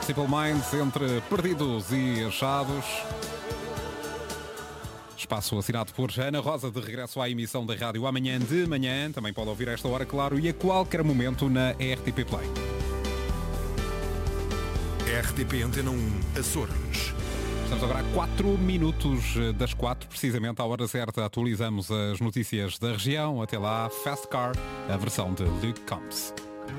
Simple Minds, entre perdidos e achados. Espaço assinado por Ana Rosa, de regresso à emissão da rádio amanhã de manhã. Também pode ouvir esta hora, claro, e a qualquer momento na RTP Play. RTP Antena 1, Açores. Estamos agora a 4 minutos das 4, precisamente à hora certa. Atualizamos as notícias da região. Até lá, Fast Car, a versão de Luke Combs.